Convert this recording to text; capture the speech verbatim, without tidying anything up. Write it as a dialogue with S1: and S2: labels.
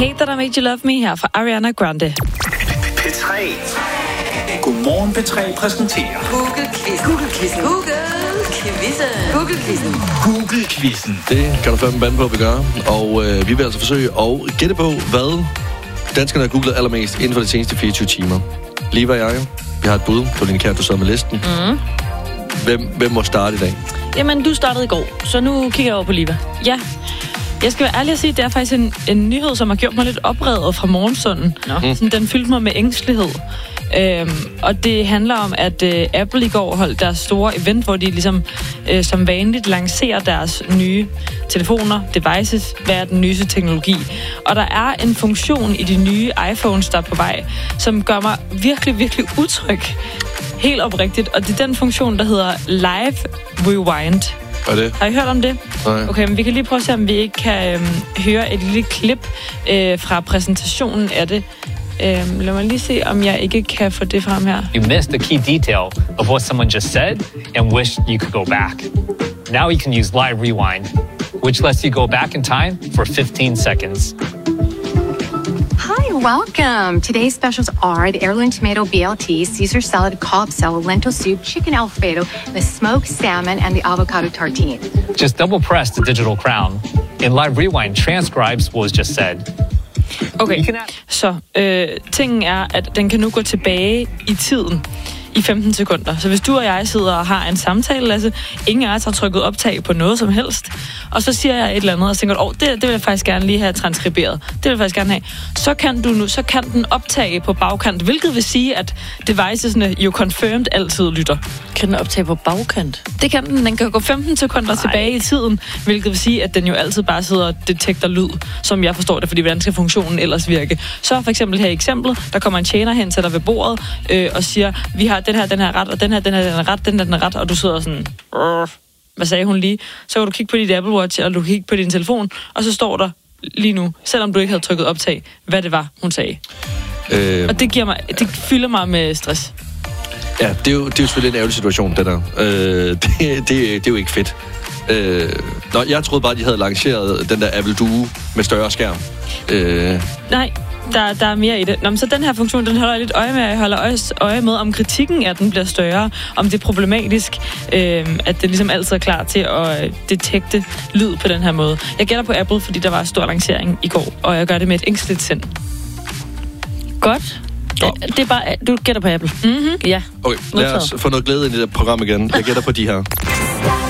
S1: Hate That I Made You Love Me her fra Ariana Grande.
S2: P tre. Godmorgen P tre præsenterer
S3: Google-quiz. Google-quizzen. Google-quizzen. Google-quizzen.
S2: Google-quizzen.
S4: Det kan du fandme bande på, at vi gør. Og øh, vi vil altså forsøge at gætte på, hvad danskerne har googlet allermest inden for de seneste fireogtyve timer. Liva og jeg, vi har et bud. Du, Line Kjær, du sidder med listen.
S1: Mm.
S4: Hvem, hvem må starte i dag?
S1: Jamen, du startede i går, så nu kigger jeg over på Liva. Ja, jeg skal være ærlig at sige, at det er faktisk en, en nyhed, som har gjort mig lidt oprevet fra morgenstunden.
S4: Mm.
S1: Sådan, den fyldte mig med ængstelighed. Øhm, og det handler om, at øh, Apple i går holdt deres store event, hvor de ligesom øh, som vanligt lancerer deres nye telefoner, devices, hvad er den nyeste teknologi. Og der er en funktion i de nye iPhones, der er på vej, som gør mig virkelig, virkelig utryg. Helt oprigtigt. Og det er den funktion, der hedder Live Rewind.
S4: Hvad er det?
S1: Har I hørt om det?
S4: Nej.
S1: Okay, men vi kan lige prøve at se, om vi ikke kan øhm, høre et lille klip øh, fra præsentationen af det. Øhm, lad mig lige se, om jeg ikke kan få det frem her.
S5: You missed a key detail of what someone just said and wish you could go back. Now you can use Live Rewind, which lets you go back in time for fifteen seconds.
S6: Hi, welcome. Today's specials are the heirloom tomato B L T, Caesar salad, Cobb salad, lentil soup, chicken Alfredo, the smoked salmon, and the avocado tartine.
S5: Just double press the digital crown, and Live Rewind transcribes what was just said.
S1: Okay, så øh, tingen er, at den kan nu gå tilbage i tiden i femten sekunder. Så hvis du og jeg sidder og har en samtale, Lasse, ingen af os har trykket optag på noget som helst, og så siger jeg et eller andet, og så tænker du, åh, det, det vil jeg faktisk gerne lige have transkriberet. Det vil jeg faktisk gerne have. Så kan du nu, så kan den optage på bagkant, hvilket vil sige, at devicesne jo confirmed altid lytter.
S7: Kan den optage på bagkant?
S1: Det kan den. Den kan gå femten sekunder Ej. tilbage i tiden, hvilket vil sige, at den jo altid bare sidder og detekter lyd, som jeg forstår det, fordi hvordan skal funktionen ellers virke. Så for eksempel her i eksemplet, der kommer en tjener hen til dig ved bordet øh, og siger, vi har den her, den her ret, og den her, den her, den her ret, den her, den her ret, og du sidder sådan, hvad sagde hun lige? Så kan du kigge på dit Apple Watch, og du kigge på din telefon, og så står der lige nu, selvom du ikke havde trykket optag, hvad det var, hun sagde. Øh... Og det giver mig, det fylder mig med stress.
S4: Ja, det er jo, det er jo selvfølgelig en ærgerlig situation, det der. Øh, det, det, det er jo ikke fedt. Øh, nå, jeg troede bare, de havde lanceret den der Apple Duo med større skærm. Øh...
S1: Nej, der, der er mere i det. Nå, men så den her funktion, den holder jeg lidt øje med. Jeg holder øje, øje med, om kritikken af den bliver større, om det er problematisk, øh, at den ligesom altid er klar til at detekte lyd på den her måde. Jeg gætter på Apple, fordi der var en stor lancering i går, og jeg gør det med et ængsteligt sind.
S7: Godt.
S4: Nå.
S7: Det er bare, du gætter på Apple.
S1: Mhm.
S7: Ja.
S4: Okay, lad os få noget glæde ind i det program igen. Jeg gætter på de her.